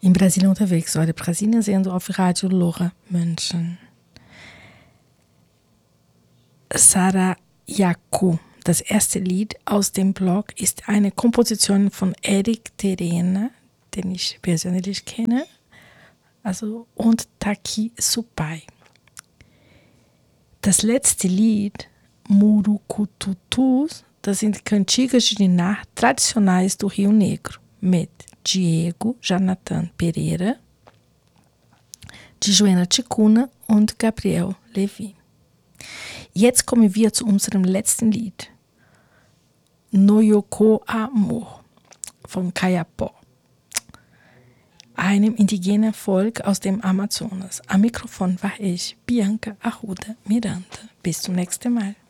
in Brasilien unterwegs war. Brasilien sehen auf Radio Lora München. Sarayaku, das erste Lied aus dem Blog, ist eine Komposition von Eric Terena, den ich persönlich kenne, und Taki Supai. Das letzte Lied, Murucututus, das sind cantigas de ninar tradicionais do Rio Negro, mit Diego Jonathan Pereira, de Joana Ticuna und Gabriel Levi. Jetzt kommen wir zu unserem letzten Lied, Noyoko Amor von Kayapó, einem indigenen Volk aus dem Amazonas. Am Mikrofon war ich, Bianca Arruda Miranda. Bis zum nächsten Mal.